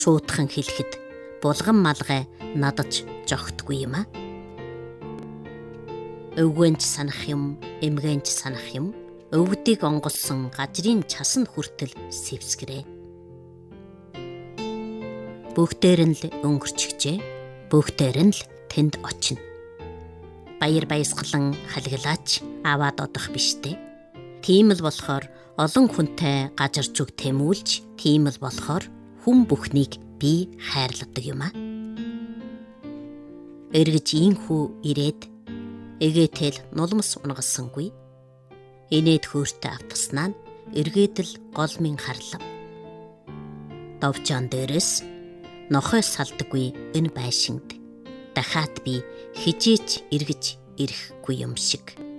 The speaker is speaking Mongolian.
Шуутхан хэлэхэд булган малгай надаж жогтгүй юм а. Өвгөнч санах юм, эмгэнч санах юм, өвгдийг онгоцсон гажрын часан хүртэл сэвсгэрээ. Бүгдээр нь л өнгөрчихжээ. Бүгдээр нь л тэнд очино. Баяр баясгалан халиглаач аваад одох биштэй. Тийм л болохоор олон хүнтэй гажарч үг тэмүүлж, тийм л болохоор хүн бүхнийг би хайрладаг юм а. Эргэж ийхүү ирээд эгээтэл нулимс унагсангүй. Инээд хөөртэй автгаснаа нь эргээд л голмын харлав. Довчон дээрээс нохой салдаггүй энэ байшинд дахиад би хижээч эргэж ирэхгүй юм шиг.